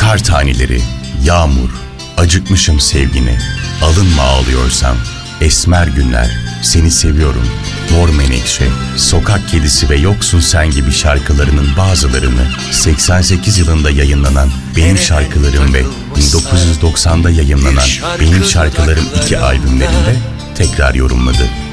Kar taneleri, yağmur, acıkmışım sevgine, alınma ağlıyorsam, esmer günler, seni seviyorum, mor menekşe, sokak kedisi ve yoksun sen gibi şarkılarının bazılarını 88 yılında yayınlanan Benim Şarkılarım ve 1990'da yayınlanan Benim Şarkılarım 2 albümlerinde tekrar yorumladı.